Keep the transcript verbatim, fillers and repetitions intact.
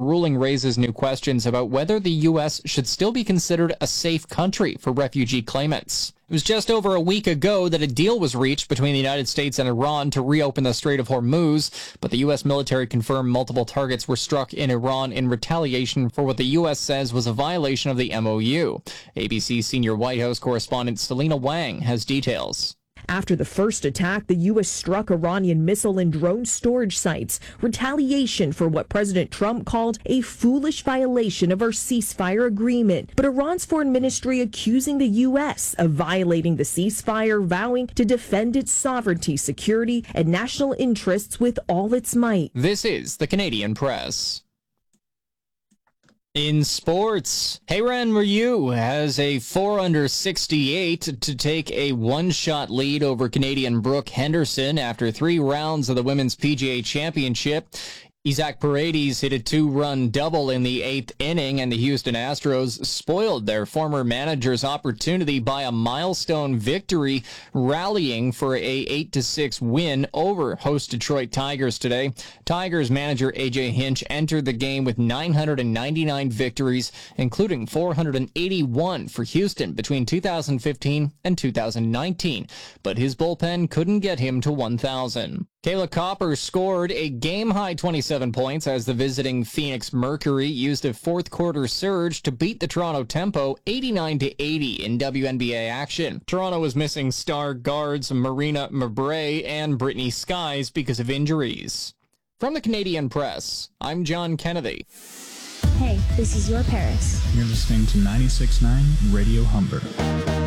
ruling raises new questions about whether the U S should still be considered a safe country for refugee claimants. It was just over a week ago that a deal was reached between the United States and Iran to reopen the Strait of Hormuz, but the U S military confirmed multiple targets were struck in Iran in retaliation for what the U S says was a violation of the M O U. A B C senior White House correspondent Selena Wang has details. After the first attack, the U S struck Iranian missile and drone storage sites, retaliation for what President Trump called a foolish violation of our ceasefire agreement. But Iran's foreign ministry accusing the U S of violating the ceasefire, vowing to defend its sovereignty, security, and national interests with all its might. This is the Canadian Press. In sports, Heyran Ryu has a four under sixty-eight to take a one-shot lead over Canadian Brooke Henderson after three rounds of the Women's P G A Championship. Isaac Paredes hit a two-run double in the eighth inning, and the Houston Astros spoiled their former manager's opportunity by a milestone victory, rallying for a eight to six win over host Detroit Tigers today. Tigers manager A J Hinch entered the game with nine hundred ninety-nine victories, including four hundred eighty-one for Houston between two thousand fifteen and two thousand nineteen, but his bullpen couldn't get him to one thousand. Kayla Copper scored a game-high twenty-seven points as the visiting Phoenix Mercury used a fourth-quarter surge to beat the Toronto Tempo eighty-nine to eighty in W N B A action. Toronto was missing star guards Marina Mabrey and Brittany Skies because of injuries. From the Canadian Press, I'm John Kennedy. Hey, this is your Paris. You're listening to ninety-six point nine Radio Humber.